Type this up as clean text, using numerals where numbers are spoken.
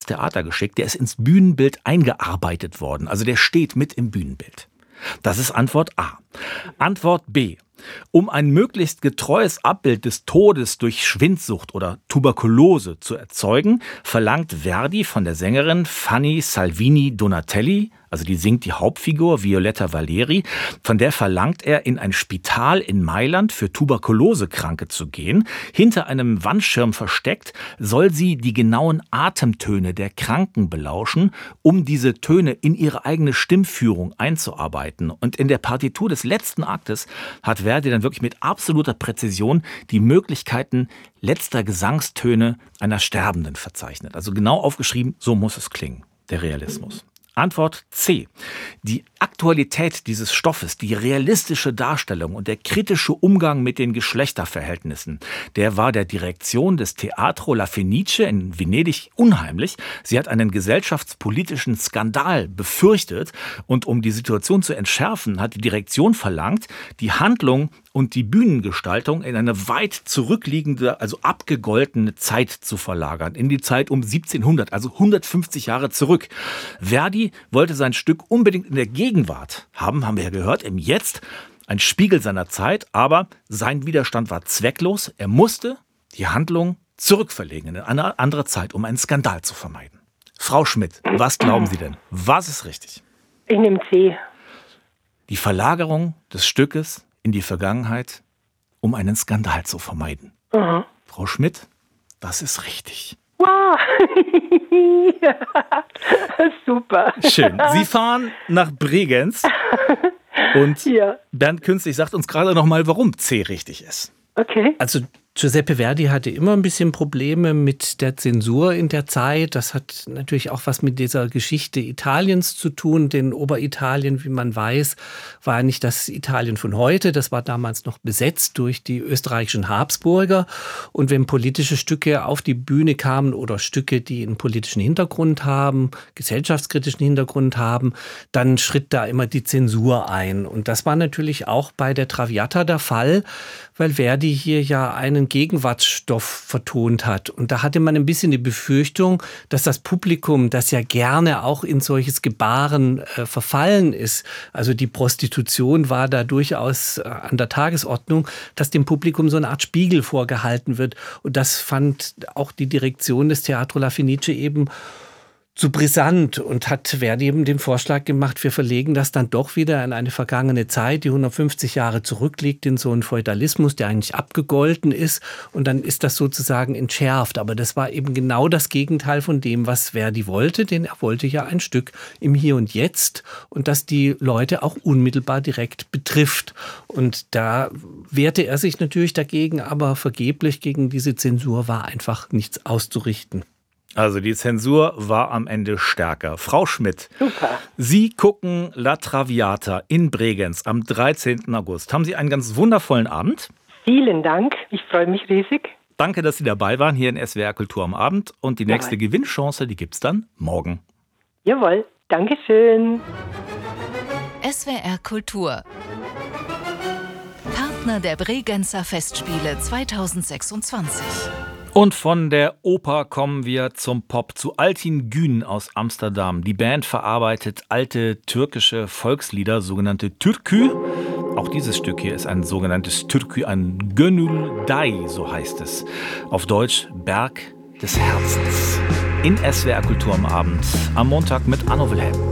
Theater geschickt, der ist ins Bühnenbild eingearbeitet worden. Also der steht mit im Bühnenbild. Das ist Antwort A. Antwort B. Um ein möglichst getreues Abbild des Todes durch Schwindsucht oder Tuberkulose zu erzeugen, verlangt Verdi von der Sängerin Fanny Salvini Donatelli, also die singt die Hauptfigur Violetta Valeri, von der verlangt er, in ein Spital in Mailand für Tuberkulosekranke zu gehen. Hinter einem Wandschirm versteckt soll sie die genauen Atemtöne der Kranken belauschen, um diese Töne in ihre eigene Stimmführung einzuarbeiten. Und in der Partitur des letzten Aktes hat Verdi dann wirklich mit absoluter Präzision die Möglichkeiten letzter Gesangstöne einer Sterbenden verzeichnet. Also genau aufgeschrieben, so muss es klingen, der Realismus. Antwort C. Die Aktualität dieses Stoffes, die realistische Darstellung und der kritische Umgang mit den Geschlechterverhältnissen, der war der Direktion des Teatro La Fenice in Venedig unheimlich. Sie hat einen gesellschaftspolitischen Skandal befürchtet und um die Situation zu entschärfen, hat die Direktion verlangt, die Handlung und die Bühnengestaltung in eine weit zurückliegende, also abgegoltene Zeit zu verlagern, in die Zeit um 1700, also 150 Jahre zurück. Verdi wollte sein Stück unbedingt in der Gegenwart haben wir ja gehört, im Jetzt, ein Spiegel seiner Zeit, aber sein Widerstand war zwecklos. Er musste die Handlung zurückverlegen in eine andere Zeit, um einen Skandal zu vermeiden. Frau Schmidt, was glauben Sie denn? Was ist richtig? Ich nehme C. Die Verlagerung des Stückes in die Vergangenheit, um einen Skandal zu vermeiden. Mhm. Frau Schmidt, das ist richtig. Wow. Super. Schön. Sie fahren nach Bregenz und Ja. Bernd Künstlich sagt uns gerade noch mal, warum C richtig ist. Okay. Also Giuseppe Verdi hatte immer ein bisschen Probleme mit der Zensur in der Zeit. Das hat natürlich auch was mit dieser Geschichte Italiens zu tun. Denn Oberitalien, wie man weiß, war nicht das Italien von heute. Das war damals noch besetzt durch die österreichischen Habsburger. Und wenn politische Stücke auf die Bühne kamen oder Stücke, die einen politischen Hintergrund haben, gesellschaftskritischen Hintergrund haben, dann schritt da immer die Zensur ein. Und das war natürlich auch bei der Traviata der Fall, weil Verdi hier ja einen Gegenwartsstoff vertont hat. Und da hatte man ein bisschen die Befürchtung, dass das Publikum, das ja gerne auch in solches Gebaren verfallen ist, also die Prostitution war da durchaus an der Tagesordnung, dass dem Publikum so eine Art Spiegel vorgehalten wird. Und das fand auch die Direktion des Teatro La Fenice eben zu brisant und hat Verdi eben den Vorschlag gemacht, wir verlegen das dann doch wieder in eine vergangene Zeit, die 150 Jahre zurückliegt, in so einen Feudalismus, der eigentlich abgegolten ist, und dann ist das sozusagen entschärft. Aber das war eben genau das Gegenteil von dem, was Verdi wollte, denn er wollte ja ein Stück im Hier und Jetzt und das die Leute auch unmittelbar direkt betrifft. Und da wehrte er sich natürlich dagegen, aber vergeblich. Gegen diese Zensur war einfach nichts auszurichten. Also die Zensur war am Ende stärker. Frau Schmidt, Super. Sie gucken La Traviata in Bregenz am 13. August. Haben Sie einen ganz wundervollen Abend. Vielen Dank. Ich freue mich riesig. Danke, dass Sie dabei waren hier in SWR Kultur am Abend. Und die nächste Gewinnchance, die gibt's dann morgen. Jawohl. Dankeschön. SWR Kultur. Partner der Bregenzer Festspiele 2026. Und von der Oper kommen wir zum Pop, zu Altin Gün aus Amsterdam. Die Band verarbeitet alte türkische Volkslieder, sogenannte Türkü. Auch dieses Stück hier ist ein sogenanntes Türkü, ein Gönül Day, so heißt es. Auf Deutsch Berg des Herzens. In SWR Kultur am Abend, am Montag mit Anno Wilhelm.